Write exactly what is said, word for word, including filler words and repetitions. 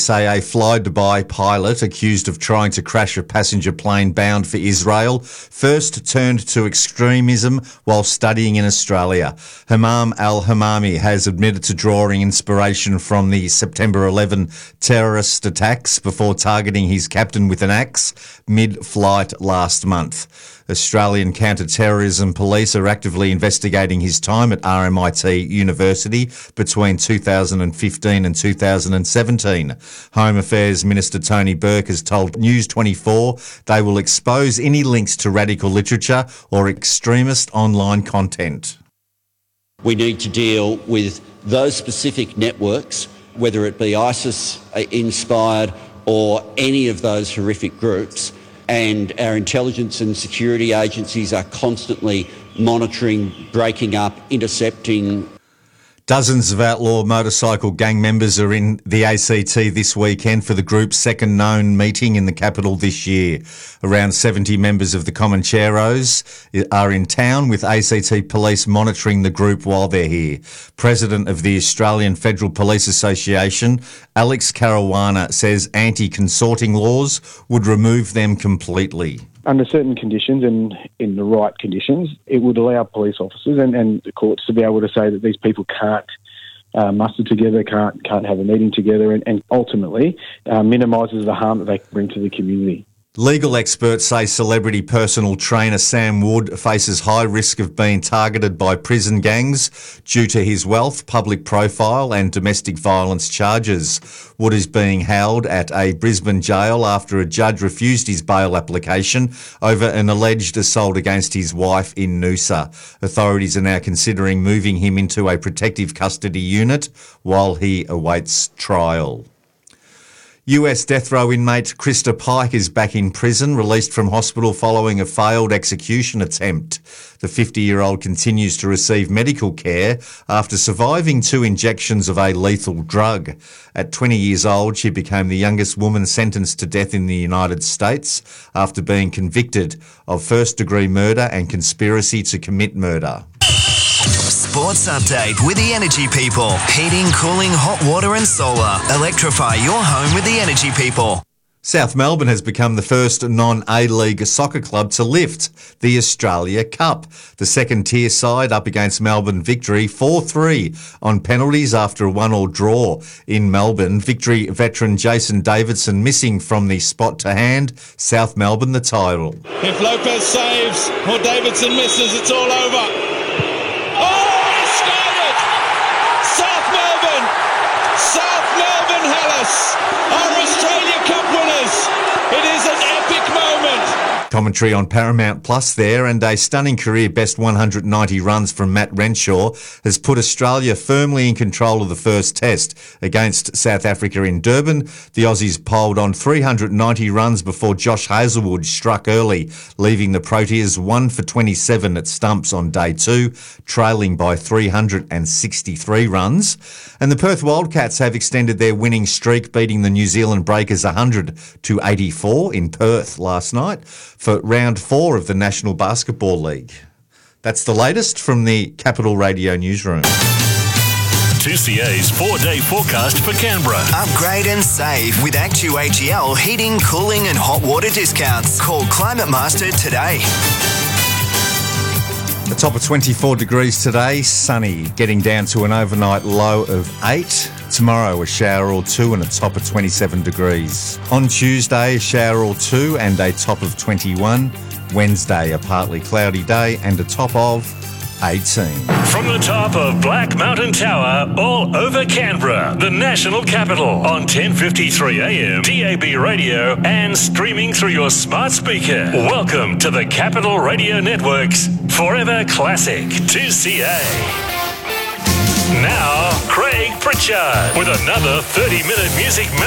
say a fly-Dubai pilot accused of trying to crash a passenger plane bound for Israel first turned to extremism while studying in Australia. Hammam al-Hammami has admitted to drawing inspiration from the September eleventh terrorist attacks before targeting his captain with an axe mid-flight last month. Australian counter-terrorism police are actively investigating his time at R M I T University between two thousand fifteen and two thousand seventeen. Home Affairs Minister Tony Burke has told News twenty-four they will expose any links to radical literature or extremist online content. We need to deal with those specific networks, whether it be ISIS-inspired or any of those horrific groups, and our intelligence and security agencies are constantly monitoring, breaking up, intercepting. Dozens of outlaw motorcycle gang members are in the A C T this weekend for the group's second known meeting in the capital this year. Around seventy members of the Comancheros are in town, with A C T police monitoring the group while they're here. President of the Australian Federal Police Association, Alex Caruana, says anti-consorting laws would remove them completely. Under certain conditions and in the right conditions, it would allow police officers and, and the courts to be able to say that these people can't uh, muster together, can't can't have a meeting together, and, and ultimately uh, minimises the harm that they bring to the community. Legal experts say celebrity personal trainer Sam Wood faces high risk of being targeted by prison gangs due to his wealth, public profile and domestic violence charges. Wood is being held at a Brisbane jail after a judge refused his bail application over an alleged assault against his wife in Noosa. Authorities are now considering moving him into a protective custody unit while he awaits trial. U S death row inmate Krista Pike is back in prison, released from hospital following a failed execution attempt. The fifty-year-old continues to receive medical care after surviving two injections of a lethal drug. At twenty years old, she became the youngest woman sentenced to death in the United States after being convicted of first-degree murder and conspiracy to commit murder. Sports update with the Energy People. Heating, cooling, hot water and solar. Electrify your home with the Energy People. South Melbourne has become the first non-A-League soccer club to lift the Australia Cup. The second-tier side up against Melbourne Victory four three on penalties after a one-all draw in Melbourne. Victory veteran Jason Davidson missing from the spot to hand South Melbourne the title. If Lopez saves or Davidson misses, it's all over. South Melbourne Hellas are Australia Cup winners. It is an epic moment. Commentary on Paramount Plus there, and a stunning career best one hundred ninety runs from Matt Renshaw has put Australia firmly in control of the first test against South Africa in Durban. The Aussies polled on three hundred ninety runs before Josh Hazlewood struck early, leaving the Proteas one for twenty-seven at stumps on day two, trailing by three hundred sixty-three runs. And the Perth Wildcats have extended their winning streak, beating the New Zealand Breakers one hundred to eighty-four in Perth last night for round four of the National Basketball League. That's the latest from the Capital Radio newsroom. two C A's four-day forecast for Canberra. Upgrade and save with Actu H E L heating, cooling and hot water discounts. Call Climate Master today. A top of twenty-four degrees today, sunny, getting down to an overnight low of eight. Tomorrow, a shower or two and a top of twenty-seven degrees. On Tuesday, a shower or two and a top of twenty-one. Wednesday, a partly cloudy day and a top of eighteen. From the top of Black Mountain Tower, all over Canberra, the national capital, on ten fifty-three A M, D A B radio, and streaming through your smart speaker. Welcome to the Capital Radio Network's Forever Classic two C A. Now, Craig Pritchard with another thirty-minute music